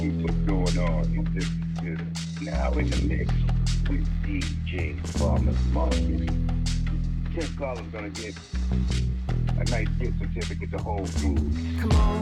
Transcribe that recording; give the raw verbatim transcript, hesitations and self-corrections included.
Keep what's going on. You listen to Now in the Mix with D J Farmer Marcus. Tim Collins gonna get a nice gift certificate to Whole Foods. Come on.